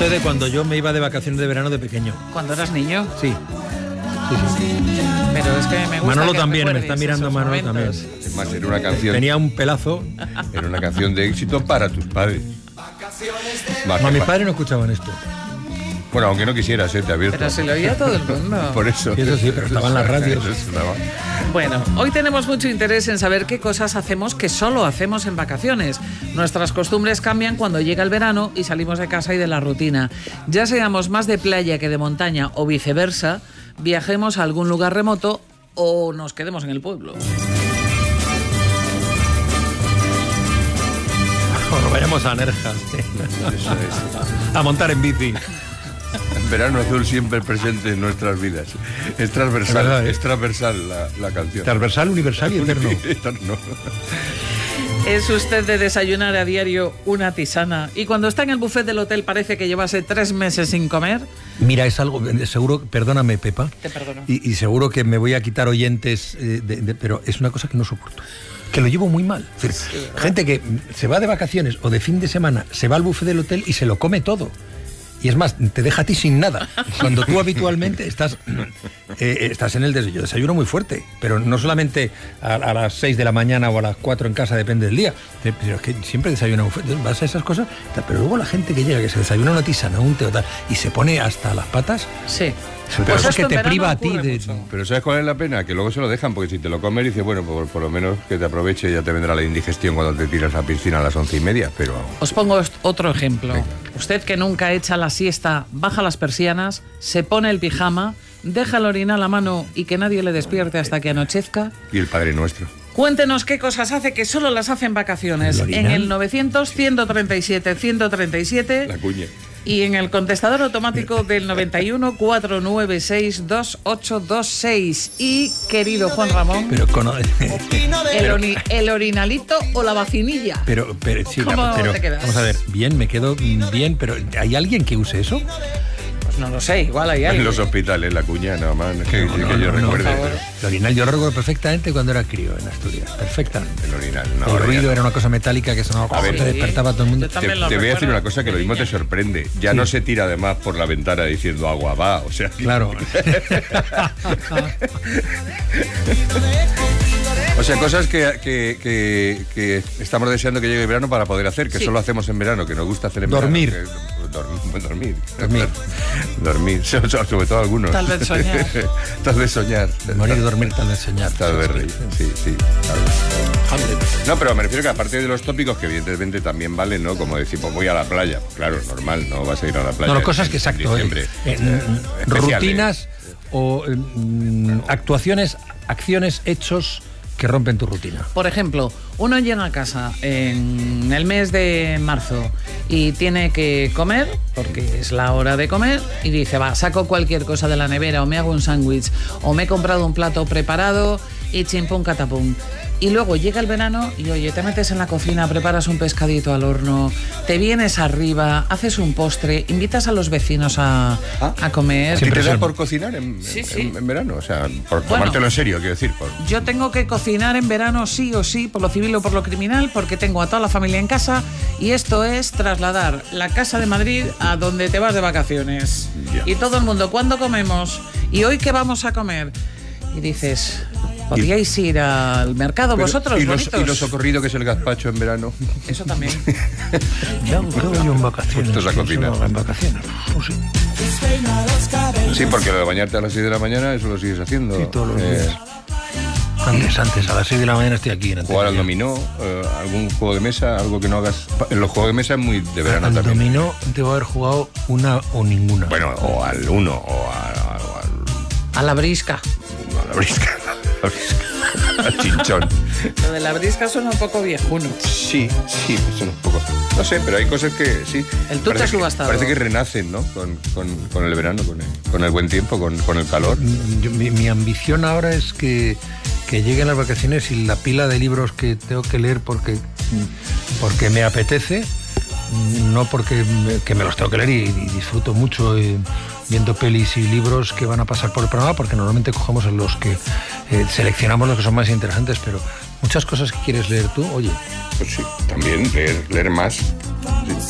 esto es de cuando yo me iba de vacaciones de verano de pequeño. ¿Cuando eras niño? Sí. Pero es que me gusta. Manolo que también, me recuerdes está mirando esos Manolo momentos. también. Es más, era una canción. Tenía un pelazo. Era una canción de éxito para tus padres. Más No, que mis pa- padres no escuchaban esto. Bueno, aunque no quisieras, te abierto. Pero se lo oía todo el mundo. Por eso. Sí, eso sí, pero estaban las radios. Eso sonaba. Bueno, hoy tenemos mucho interés en saber qué cosas hacemos que solo hacemos en vacaciones. Nuestras costumbres cambian cuando llega el verano y salimos de casa y de la rutina. Ya seamos más de playa que de montaña o viceversa, viajemos a algún lugar remoto o nos quedemos en el pueblo. O vayamos a Nerja. Eso es. A montar en bici. Verano azul siempre presente en nuestras vidas. Es transversal, Es verdad, ¿eh? es transversal la canción. Transversal, universal y eterno. Eterno. ¿Es usted de desayunar a diario una tisana y cuando está en el buffet del hotel parece que llevase 3 meses sin comer? Mira, es algo, seguro, perdóname, Pepa. Te perdono. Y seguro que me voy a quitar oyentes, pero es una cosa que no soporto. Que lo llevo muy mal. Es decir, gente que se va de vacaciones o de fin de semana, se va al buffet del hotel y se lo come todo. Y es más, te deja a ti sin nada. Cuando tú habitualmente estás en el desayuno muy fuerte. Pero no solamente a las 6 de la mañana o a las 4 en casa, depende del día. Pero es que siempre desayuna buffet. Vas a esas cosas. Pero luego la gente que llega, que se desayuna una tisana, un té o tal, y se pone hasta las patas. Sí. Pero eso es esto que en te priva a verano ti ocurre de... mucho. Pero ¿sabes cuál es la pena? Que luego se lo dejan, porque si te lo comes dices, bueno, pues por lo menos que te aproveche y ya te vendrá la indigestión cuando te tiras a la piscina a las 11:30, pero... Os pongo otro ejemplo. Venga. Usted que nunca echa la siesta, baja las persianas, se pone el pijama, deja el orinal a mano y que nadie le despierte hasta que anochezca. Y el Padre Nuestro. Cuéntenos qué cosas hace que solo las hace en vacaciones. ¿El En orinal? el 900-137-137 La cuña. y en el contestador automático del 91-496-2826. Y, querido Juan Ramón, Pero con... el orinalito o la vacinilla. Pero sí, ¿Cómo pero te quedas? vamos a ver, bien, me quedo bien, pero ¿hay alguien que use eso? Pues no lo sé, igual hay En alguien. los hospitales, la cuña, nada más, que yo recuerde. por favor. El orinal yo lo recuerdo perfectamente cuando era crío en Asturias, perfectamente. El orinal, no, El ahora ruido ya. era una cosa metálica que sonaba A ver, te despertaba a todo el mundo. yo también lo Te voy a decir recuerdo una cosa que lo mismo te sorprende. Ya no se tira además por la ventana diciendo agua va, o sea... que- Claro. O sea, cosas que estamos deseando que llegue el verano para poder hacer, que Sí. solo hacemos en verano, que nos gusta hacer en Dormir. verano. Dormir, sobre todo algunos. Tal vez soñar. Tal vez soñar. Morir, dormir, tal vez soñar. Tal vez reír. Sí, sí. Claro. No, pero me refiero que aparte de los tópicos, que evidentemente también valen, ¿no? Como decir, pues voy a la playa. Claro, normal, no vas a ir a la playa. No, cosas en que exacto. diciembre. Especiales. Rutinas o actuaciones, acciones, hechos que rompen tu rutina. Por ejemplo, uno llega a casa en el mes de marzo y tiene que comer, porque es la hora de comer, y dice, va, saco cualquier cosa de la nevera o me hago un sándwich o me he comprado un plato preparado y chimpum catapum. Y luego llega el verano y, oye, te metes en la cocina, preparas un pescadito al horno, te vienes arriba, haces un postre, invitas a los vecinos a comer. ¿Sí Siempre te da son- por cocinar en verano? O sea, por tomártelo en serio, quiero decir. Yo tengo que cocinar en verano sí o sí, por lo civil o por lo criminal, porque tengo a toda la familia en casa y esto es trasladar la casa de Madrid a donde te vas de vacaciones. Ya. Y todo el mundo, ¿cuándo comemos? ¿Y hoy qué vamos a comer? Y dices, ¿podríais ir al mercado vosotros, y bonitos? lo socorrido que es el gazpacho en verano. Eso también. Ya, creo yo en vacaciones. Puestos a cocinar. En vacaciones. Oh, sí. Sí, porque lo de bañarte a las 6 de la mañana, eso lo sigues haciendo. Sí, todos los días. Antes, a las 6 de la mañana estoy aquí en Jugar al Antena. dominó, algún juego de mesa, algo que no hagas. En los juegos de mesa es muy de verano Al también. dominó debo haber jugado una o ninguna. Bueno, o al uno, o A la brisca. a la brisca. Al chinchón. Lo de la brisca suena un poco viejuno. Sí, eso es un poco. No sé, pero hay cosas que sí. El tute Parece que- subastado. Parece que renacen, ¿no? Con el verano, con el buen tiempo, con el calor. Mi ambición ahora es que lleguen las vacaciones y la pila de libros que tengo que leer porque me apetece, no porque que me los tengo que leer y disfruto mucho viendo pelis y libros que van a pasar por el programa, porque normalmente cogemos en los que seleccionamos los que son más interesantes, pero muchas cosas que quieres leer tú, oye. Pues sí, también leer más. Sí.